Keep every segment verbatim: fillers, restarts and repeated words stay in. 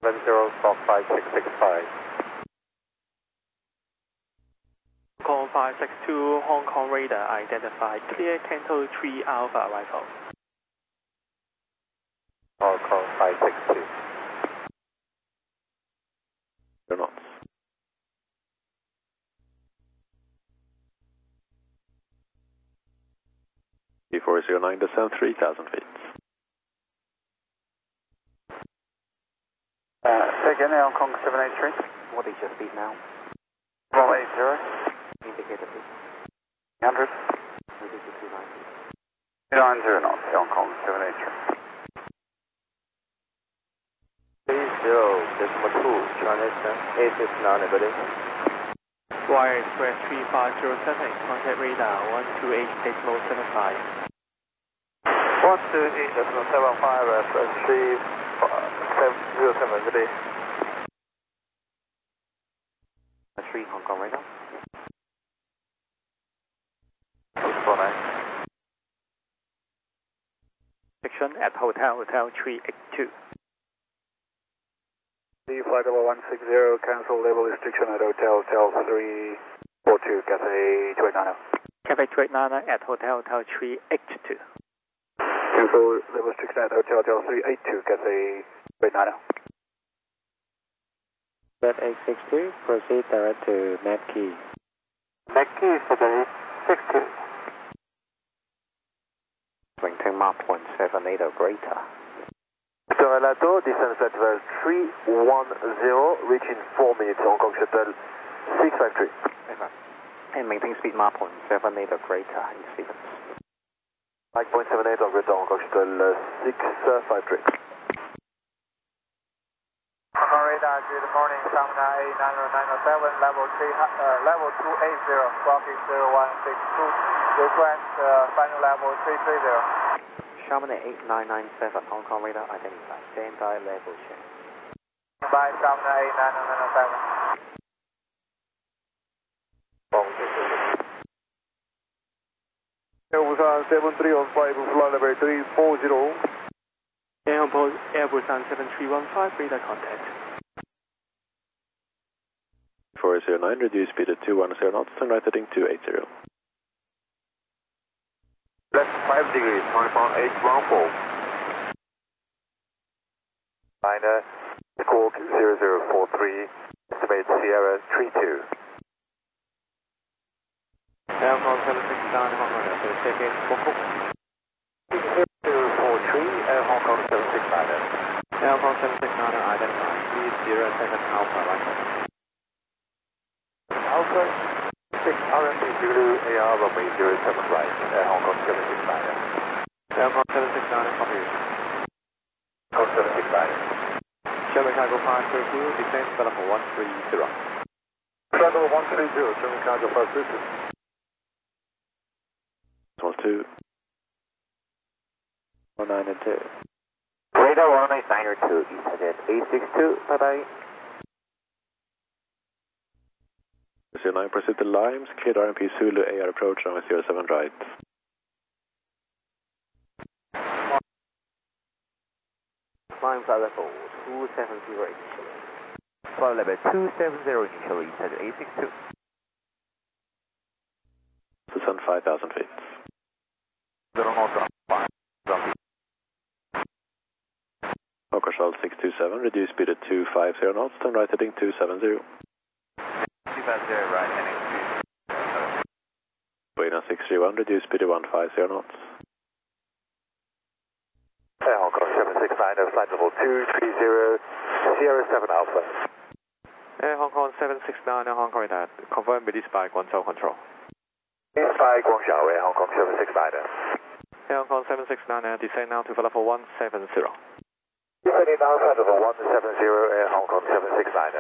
seven zero four five six six five. Call five six two, Hong Kong radar identified. Clear Canto three Alpha arrival. Hong Kong five six two. You're not. B four zero nine, descend three thousand feet. Uh, again, Hong Kong seven eight three. What is your speed now? one eight zero. Indicator please. one hundred. Reduce to two ninety. nine zero knots, Hong Kong seven eight three. three zero decimal two, China eight six nine, good day. Wire Express three five zero seven, contact radar one two eight decimal seven five. one two eight decimal seven five, Express three seven zero seven, good day. three Hong Kong radar. four nine. Section at Hotel Hotel three eight two. C flight level one six zero, cancel label restriction at Hotel Hotel three four two, Cathay two eight nine. Cathay two eight nine at Hotel Hotel three eight two. Cancel label restriction at Hotel Hotel three eight two, Cathay two eight nine. Z eight six two, proceed direct to Mackie. Mackie is eight six two. Maintain Mach one seven eight or greater. Torrelato, descent at level three one zero, reach in four minutes, Hong Kong Shuttle six five three. And maintain speed Mach one seven eight or greater in sequence. Mach one seven eight or greater, Hong Kong Shuttle six five three. Hong Kong radar, good morning, Sangna A nine zero nine zero seven, level three, uh, level two eight zero, traffic zero one six two, request uh, final level three three zero. Chamonix eight nine nine seven, Hong Kong radar identified. Stand by level check. By Sangna A nine zero nine zero seven. Airbus seven three one five, flight level three four zero. Airbus, Airbus seven three one five, radar contact. four zero nine, reduce speed to two one zero knots, turn right heading two eight zero. Left five degrees, Hong Kong eight one four. Minor, Squawk zero zero four three, estimate Sierra three two. Air Hong Kong seven six nine, Hong Kong radar, so check in for Cook. zero zero four three, Air Hong Kong seven six nine. Air Hong Kong seven six nine, identified. three zero seven Alpha, right. Alpha six R M B Zulu A R runway zero seven right, Air Hong Kong seven six nine. Air Hong Kong seven six nine, copy. Hong Kong seven six nine. Sherman Cargo five three two, descent level one three zero. Level one three zero, Sherman Cargo five three two. One two. one nine and two. Radar one eight nine or two, East headed eight six two, bye bye. zero nine, proceed to Limes, cleared R M P Zulu A R approach, runway zero seven right. Climb flight level two seven zero initially. Flight level two seven zero initially, set eight six two. Descend five thousand feet. Hawker Shuttle six two seven, reduce speed to two five zero knots, turn right heading two seven zero. two five zero right, heading two. Wait on six three one, reduce speed to one five zero knots. Air Hong Kong seven six nine, flight level two three zero, Sierra seven Alpha. Air Hong Kong seven six nine, Hong Kong radar, confirm release by Guangzhou Control. Release by Guangzhou, Air Hong Kong seven six nine. Air Hong Kong seven six nine, descend now to level one seven zero. Descending now, flight level one seven zero, Air Hong Kong seven six nine.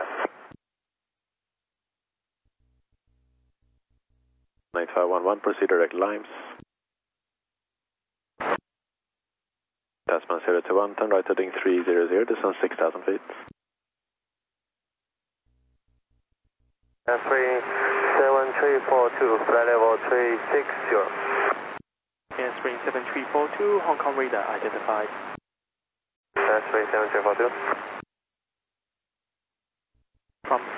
nine five one one, proceed direct Limes. Tasman zero two one, turn right heading three zero zero, descend six thousand feet. three seven three four two, flight level three six zero. Airspring seven three four two, Hong Kong radar identified. three seven three four two.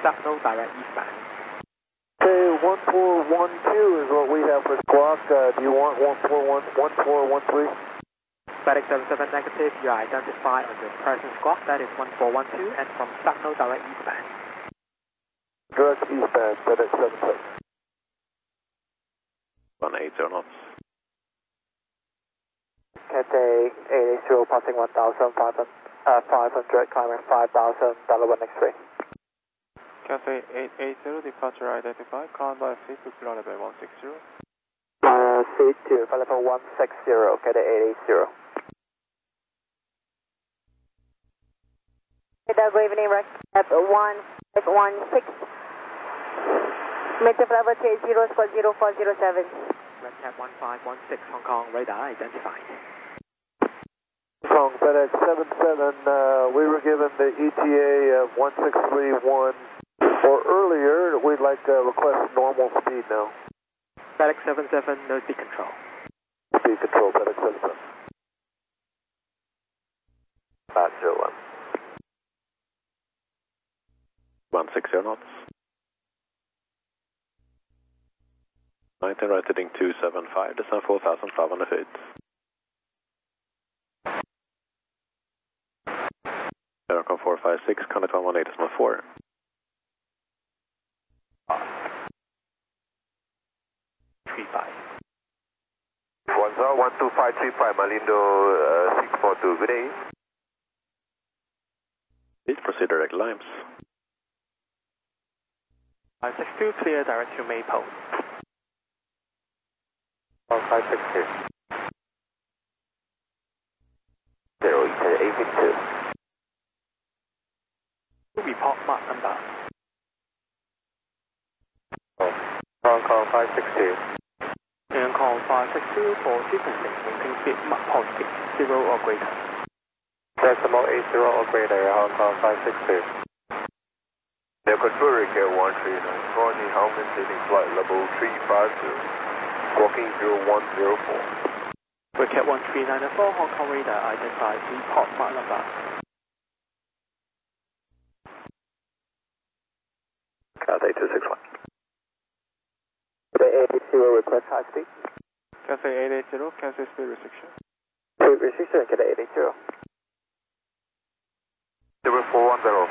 Sagno direct eastbound. Okay, one four one two is what we have for Squawk. Uh, do you want one four one, one four one three? FedEx seven seven negative, you are identified on your present squawk, that is one four one two, and from Sagno direct eastbound. Direct eastbound, FedEx seven seven. one eighty knots. Cathay eight eight zero, passing one thousand five hundred, climbing five thousand, dollar one X-ray. Cathay eight eight zero, departure identified, climb by seat to flight level one six zero. Uh, seat to flight level one six zero, Cathay eight eight zero. Good evening, Rex at one five one six. Meter level three zero squad zero four zero seven. Red Cat one five one six, Hong Kong, radar identified. Hong Kong, FedEx seven seven, uh, we were given the E T A of one six three one, or earlier, we'd like to request normal speed now. FedEx seven seven, no speed control. Speed control, FedEx seven seven. five zero one. one sixty knots. nineteen right heading two seven five, descend four thousand five hundred feet. Aircon four five six, contact one one eight decimal four. three five. one zero one two five three five, Malindo uh, six four two, good day. Please proceed direct Limes. five six two, clear direct to Maple. five six two. Zero, eight six two. Report mark number. Hong Kong five six two. Hong Kong five six two for frequency, maintain speed Mach point eight zero or greater. Decimal eight zero or greater, Hong Kong five six two. Now control Air one three nine four, Nihao maintaining flight level three five zero, squawking zero one zero four. Red Cat one three nine four, Hong Kong radar identified, report mark number. Cathay two six one. Cathay eight eight zero, request high speed. Cathay eight eight zero, cancel speed restriction. Speed restriction, Cathay eight eight zero. zero four one zero.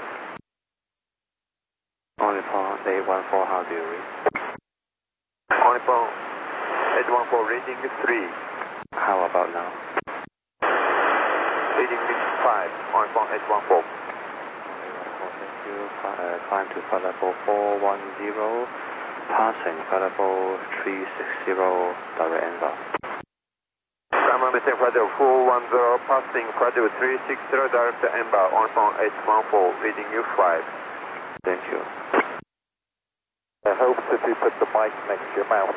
Onipon eight one four, how do you read? Onipon eight one four, reading three. How about now? Reading five, Onipon eight one four. Thank you. Uh, climb to flight level four one zero, passing flight level three six zero, direct inbound. Climb maintain flight level four one zero, passing flight level three six zero, direct inbound, Onipon eight one four, reading you five. Thank you. I hope if you put the mic next to your mouth.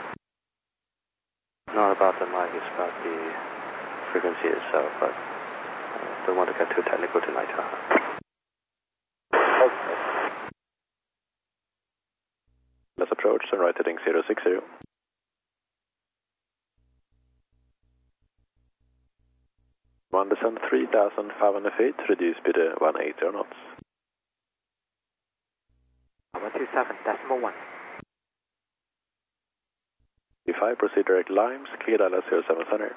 Not about the mic, it's about the frequency itself, but uh, don't want to get too technical tonight. Huh? Okay. Let's approach and right heading zero six zero. One descend three thousand five hundred feet, reduce speed to one eighty knots. one two seven, decimal one. D five, proceed direct Limes, clear Dallas zero seven center.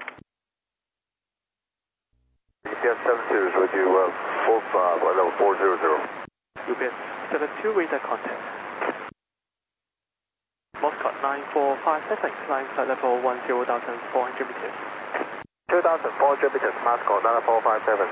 U P S seven two is with you, uh, four five, level four zero zero. U P S seven two, radar contact. Moscow nine four five seven, climb flight level one zero thousand four hundred meters. two thousand four hundred meters, Moscow nine four five seven.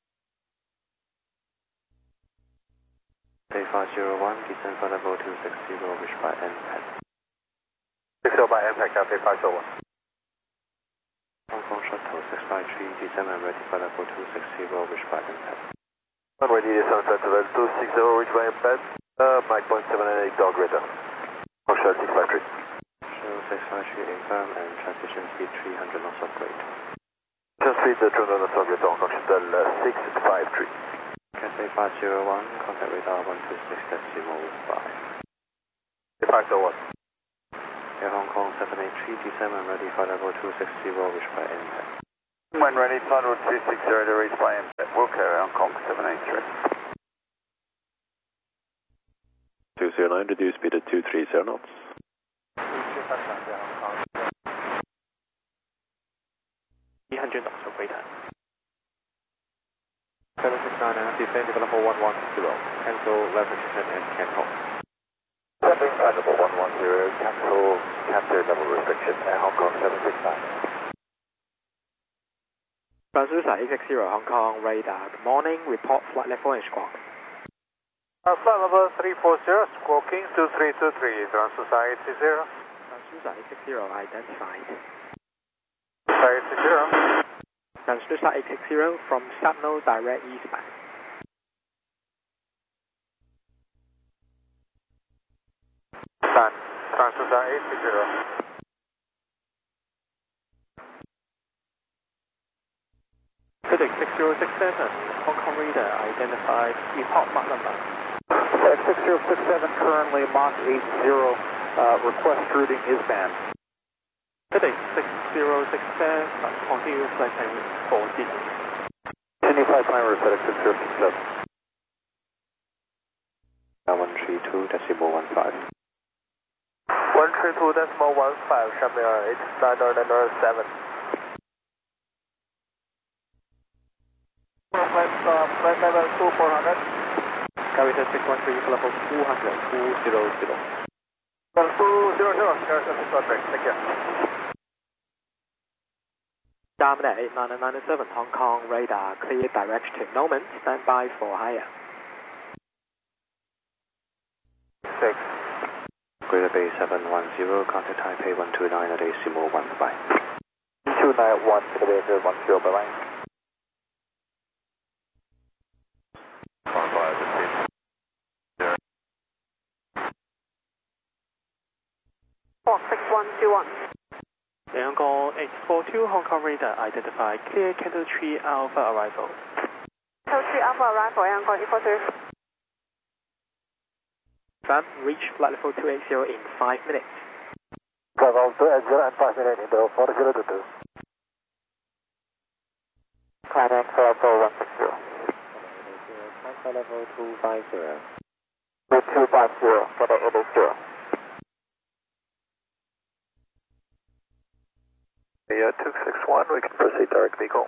eight five zero one, descend flight level two six zero, reach by N P A D. six zero by impact, Cathay five zero one. Hong Kong Shuttle six five three, descend and ready flight level two six zero, reach by N P A D. Runway D seven seven seven, two six zero, reach by impact, uh, Mike point seven eight, dog radar. Offshore six five three. Show six five three infirm and transition speed three hundred knots upgrade. Just speed the two hundred knots upgrade, Hong Kong Shuttle uh, six five three. Cathay five zero one, contact radar one two six decimal five. five zero one. Air Hong Kong seven eight three, descend and ready flight level two six zero, reach by N P A D. When ready, flight level two six zero to reach by impact. We'll carry Hong Kong seven eight three. zero nine, reduce speed at two three zero knots. three hundred knots for greater. seven six nine, descend to level one one zero. Cancel level descent and can hold. Descending at level one one zero, cancel, cancel level restriction at Hong Kong seven six nine. Transducer eight six zero Hong Kong radar. Good morning. Report flight level and squawk. Uh, flight level three four zero, squawking two three two three, Transducer eight six zero. Transducer eight six zero identified. eight six zero. Transducer eight six zero from Shrapnel direct eastbound. Sun, Transducer eight six zero. FedEx six zero six seven, Hong Kong radar identified. Report Mach number. FedEx six zero six seven, currently Mach eight zero, uh, request routing is banned. FedEx six zero six seven, continue flight time four D. Continue flight time route FedEx six zero six seven. one three two decimal one five. one three two decimal one five, Shamir eight nine nine seven. Flight, uh, flight level two four hundred. Carrier six one three level two hundred, two zero zero. Level two zero zero, Carrier six one three, thank you. Diamond eight nine nine seven Hong Kong radar clear direct to Nomen. Stand by for higher. Six. Greater Bay seven one zero, contact Taipei one two nine at decimal one five. two nine one, Greater Bay one zero, bye bye. six one two one. Yangon eight four two, Hong Kong radar identified. Clear Canto three Alpha arrival. Canto three Alpha arrival, Yangon eight four two. Confirm, reach flight level two eight zero in five minutes. Level two eight zero and five minutes in the four zero two two. Climax level one six zero. Flight level two five zero. two five zero, for the eight zero. Yeah, two six one, we can proceed direct vehicle.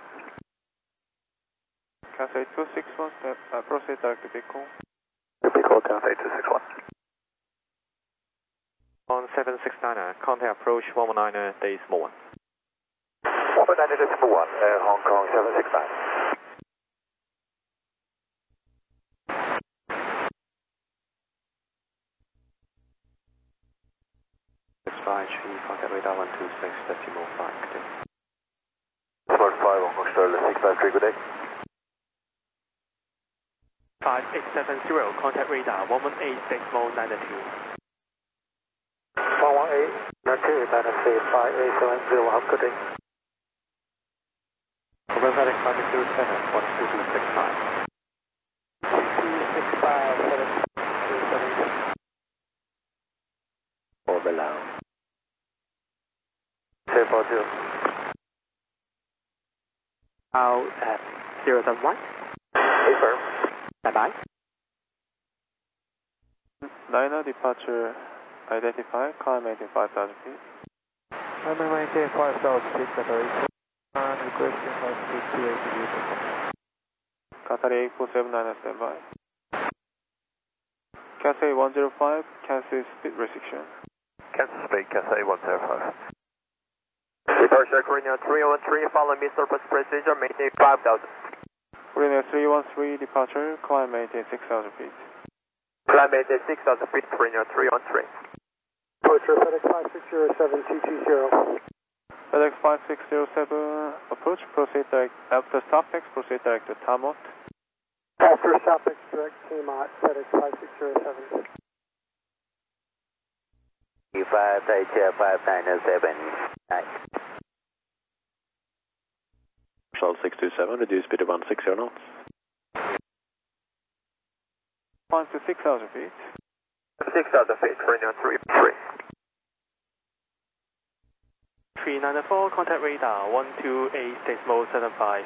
Cathay two six one, step, uh, proceed direct to vehicle. Vehicle, Cathay two six one. On seven six nine, contact approach one one nine, decimal one. one one nine decimal one, uh, Hong Kong seven six nine. five three, contact radar one two six decimal five, good day. Smart five, Hong Kong Starless six five three, good day. five eight seven zero, contact radar one one eight decimal nine two. one one eight, nine two, nine three, five eight seven zero, have a good day. Over FedEx five two seven, one two two six five. two six five, seven two seven six. Over now. zero four zero. Out at zero seven one. Confirm. Bye bye. Liner departure identified, climb maintain five thousand feet. I'm maintain five thousand feet, Cathay and requesting five six two eight zero. Cathay eight four seven nine, standby. Cathay one zero five, cancel speed restriction. Cancel speed, Cathay one zero five. Departure Korea three one three, follow me surface procedure, maintain five thousand. Korea three one three, departure, climb maintain six thousand feet. Climb maintain six thousand feet, Korea three one three. Departure FedEx five six zero seven T T zero. FedEx five six zero seven, approach, proceed direct, after SAPEX, proceed direct to Tamot. After SAPEX, direct Tamot, FedEx five six zero seven. five five nine seven. Charles six two seven, reduce speed to one six zero knots. Climb to six thousand feet. six thousand feet, Korea three three. three nine four, contact radar one two eight decimal seven five.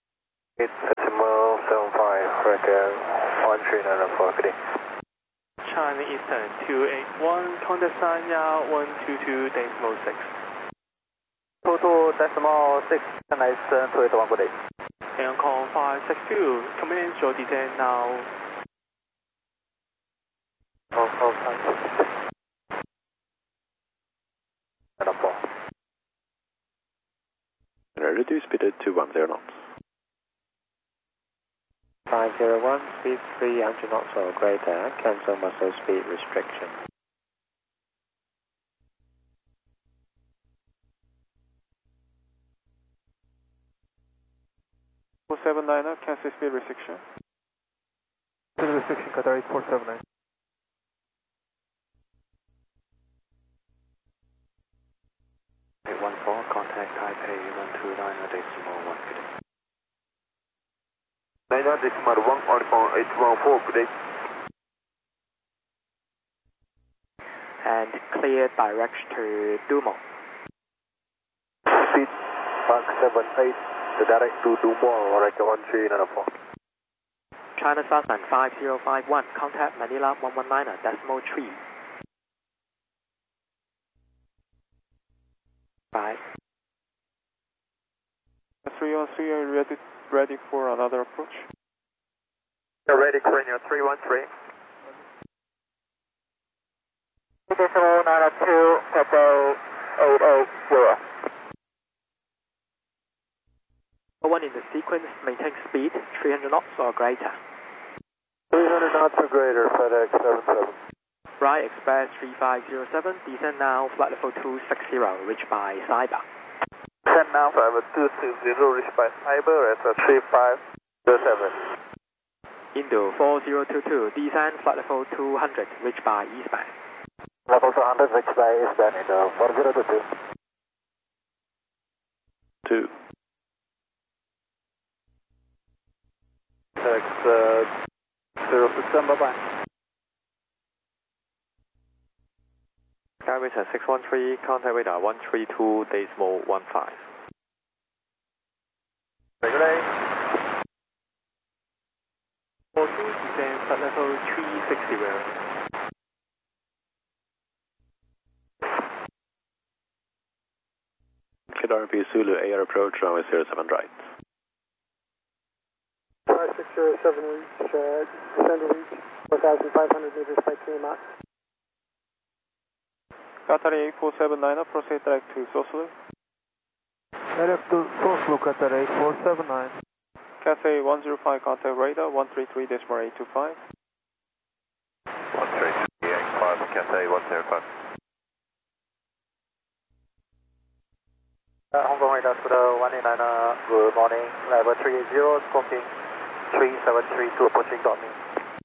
eight decimal seven five, correct, uh, one three nine four, good day. China Eastern two eight one, contact sign now one two two decimal six. two two decimal six, China Eastern two eight one, good day. Air call five six two, commence your descent now. Oh, oh, five six two. Reduce speed to one zero knots. five zero one, speed three hundred knots or greater, cancel muscle speed restriction. four seven nine, cancel speed restriction. Speed restriction, Qatar eight four seven nine. eight one four, contact Taipei one two nine decimal one, good day. nine decimal one, Alpha eight one four, good day. And clear direction to Dumont. Speed one seven eight, the direct to Dumont, Oracle one three nine four. China Southern five zero five one, contact Manila one one nine decimal three. Five. three one three, are you ready, ready for another approach? You're ready, Korea three one three. Decimal nine two, Echo eight eight zero. One in the sequence, maintain speed three hundred knots or greater. three hundred knots or greater, FedEx seven seven. Right, Express three five zero seven, descend now, flight level two six zero, reached by Cyber. Descend now, flight level two six zero, reached by Cyber at three five zero seven. Indo four zero two two, descend, flight level two hundred, reached by eastbound. Level two hundred, reached by eastbound, Indo four zero two two. Two. FedEx uh, zero six seven, bye-bye. Skyway six one three, contact radar one three two decimal one five. Regulate. four two, descend flight level three six zero. Kid R P Zulu air approach runway zero seven right. five six zero seven reach, uh, descend to reach four thousand five hundred meters by K Mach. Qatar eight four seven nine, proceed direct to Sosulu. Direct to Sosulu, Qatar eight four seven nine. Cathay one zero five, contact radar one three three decimal eight two five. one three three eight five, Cathay one zero five. Uh, Hong Kong radar to the one eight nine, uh, good morning, level three eight zero, squawking three seven three two, approaching dot me.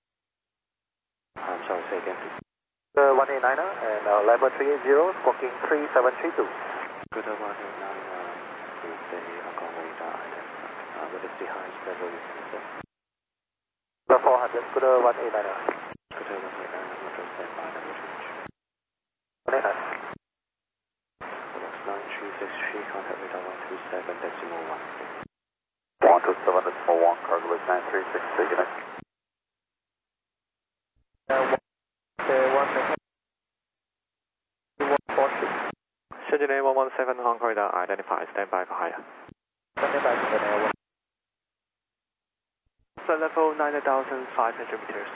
I'm sorry, say again. The one eight nine and uh, level three eight zero, squawking three seven three two. Good day, one eight nine, good day, Hong Kong radar identified. Uh, what is the highest level you can set? The four hundred, good day, one eight nine. Good day, one eight nine, what is that by the range? one eight nine. Fox nine three six three, contact radar one two seven decimal one. one two seven decimal one, cargo with nine three six, take it. Shenzhen one one seven, Hong Kong radar identified, stand by for higher. Flight level nine thousand five hundred meters.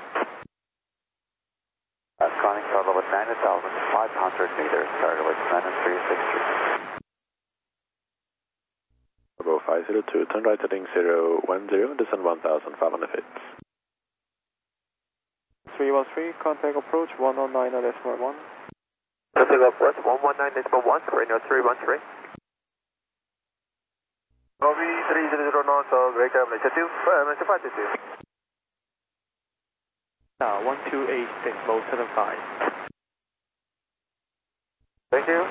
Uh, climbing flight level nine thousand five hundred meters, cargo with nine three six three. Bravo five zero two, turn right heading zero one zero, descend one thousand five hundred feet. three one three, contact approach one oh nine decimal one. Contact approach one one nine decimal one, radio three one three. Robbie three zero zero knots, or greater, Malaysia two, uh, Malaysia five two two. Now one two eight decimal seven five. Thank you.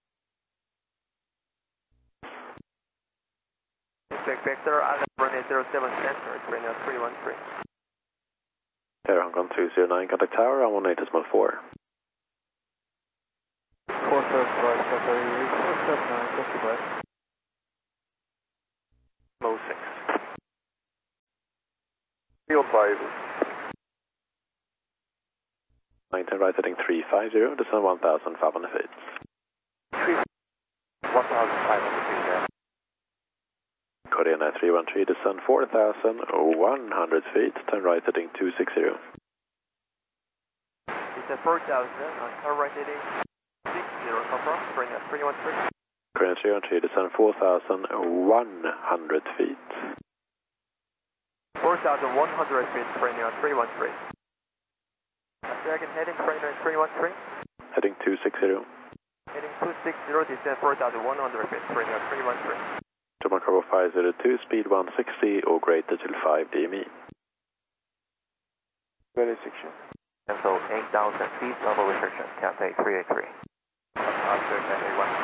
Check vector, Alpha runway zero seven center, radio three one three. Air Hong Kong two zero nine, contact tower on one eight decimal four. four seven five, Qatar eight four seven nine, justify. Low six. Field five. nine ten, right heading three five zero, descend one thousand five hundred feet. one thousand five hundred feet, yeah. Korean three one three, descend four thousand one hundred feet, turn right heading two six zero. Descend four thousand, on turn right heading six zero, confirm, Korean three one three. Korean three one three, descend four thousand one hundred feet. four thousand one hundred feet, Korean three one three. Dragon heading, Korean three one three. Heading two six zero. Heading two six zero, descend four thousand one hundred feet, Korean three one three. German Cargo five zero two, speed one sixty or greater till five D M E. Very section. And so eight thousand feet, double restriction, Cathay three eight three. After Cathay one.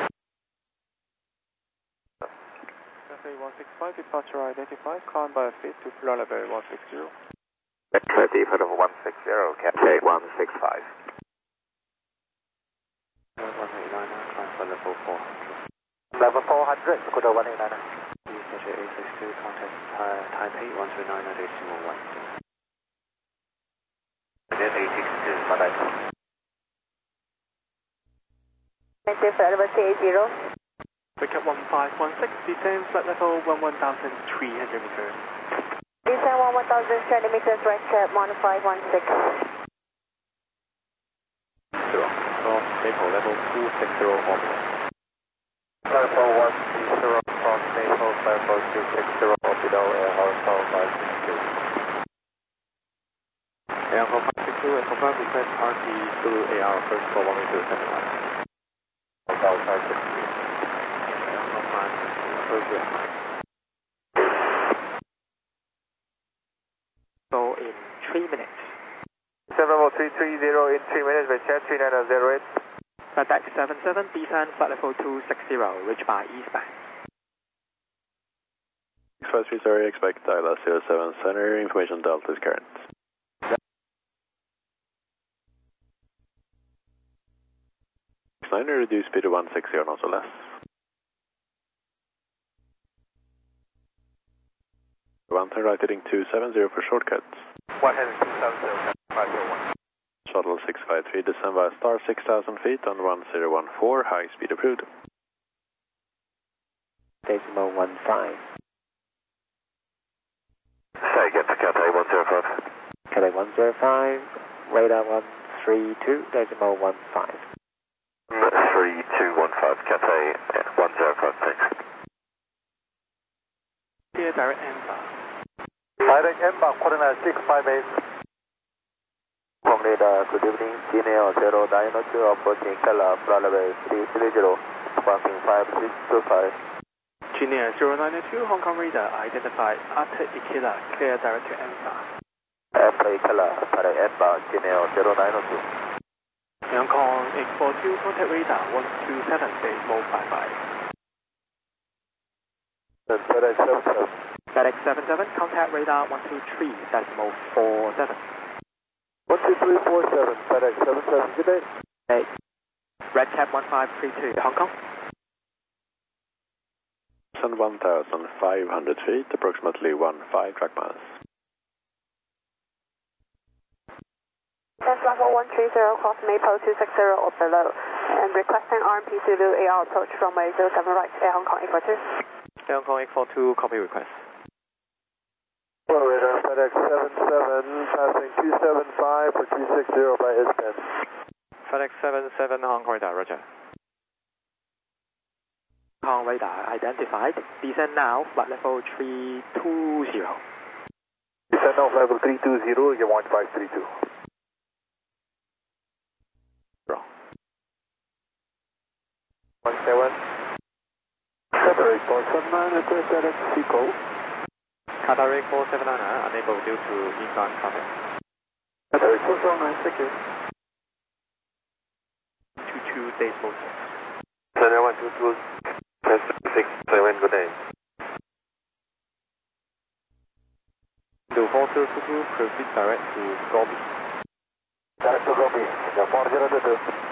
Cathay one six five, departure identified, climb by a feet to floor level one six zero. Departure of one six zero, Cathay one six five. one eight nine, climb by level four hundred. Level four hundred, Dakota one eight nine. Departure eight six two, contact uh, Taipei one three nine at eight zero one. Then eight six two, Malaysia. Maintain flight level three eight zero. Wake up one five one six, descend flight level one one thousand three hundred meters. Descend one one thousand three hundred meters, right cap one five one six. Zero. Cross Maple level two six zero orbit. Level one three zero, cross Maple, level two six zero, orbital, air horizontal five six two. Air Hong five six two, and confirm request R T through A R first for one two seven one. Hotel five six two. Air Hong five six two, first request. So in three minutes. seven level three three zero in three minutes, with chat three nine zero eight. FedEx seven seven, descend flight level two six zero, reach by eastbound. six five three zero, expect I L S zero seven center, information Delta is current. nine, reduce speed to one six zero knots or less. one turn right heading two seven zero for shortcuts. one heading two seven zero, five zero one. Shuttle six five three, descend via star six thousand feet on one zero one four, high speed approved. Decimal one five. Say again to Cathay one zero five. Cathay one zero five, radar one three two, decimal one five. three two one five, Cathay one zero five, thanks. Clear direct Ember. Direct Ember, coordinate six five eight. Hong radar, good evening, Geneo zero nine two, approaching Kala, flight level three three zero, parking five six two five. Junior zero nine two, Hong Kong radar identified after Ikela, clear direct to Ember. After Kala, direct Ember, Geneo zero nine two. Hong Kong eight four two, contact radar one two seven, decimal five five. FedEx seven seven. FedEx seven seven, contact radar one two three, decimal four seven. one two three four seven, FedEx seven seven, good day. Hey. Red cap one five three two, Hong Kong. Descend one thousand five hundred feet, approximately one five track miles. That's level one three zero, cross Maple two six zero or below. And requesting R M P Zulu A R approach runway zero seven right, Air Hong Kong eight four two. Air Hong Kong eight four two, copy request. Hello, radar, FedEx seven seven, passing two seven five for two six zero by S-band. FedEx seven seven, Hong Kong radar, roger. Hong Kong radar identified. Descend now, flight level three two zero. Descend off level three two zero, you want five three two. Wrong. one seven. Qatar four seven nine, request FedEx Seco. Qatar four seven nine, unable due to inbound traffic. Qatar four seven nine, thank you. two two, decimal six. Channel one two two, press six seven, good day. The four zero two two, proceed direct to Gobi. Direct to Gobi, four zero two two.